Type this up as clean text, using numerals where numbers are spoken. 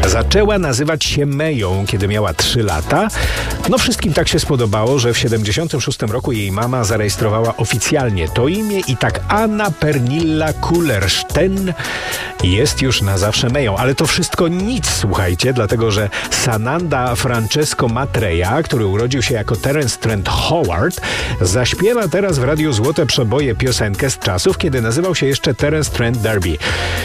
Zaczęła nazywać się Meją, kiedy miała 3 lata. No wszystkim tak się spodobało, że w 76 roku jej mama zarejestrowała oficjalnie to imię i tak Anna Pernilla Kullersten jest już na zawsze Meją. Ale to wszystko nic, słuchajcie, dlatego że Sananda Francesco Matreja, który urodził się jako Terence Trent Howard, zaśpiewa teraz w Radiu Złote Przeboje piosenkę z czasów, kiedy nazywał się jeszcze Terence Trent D'Arby.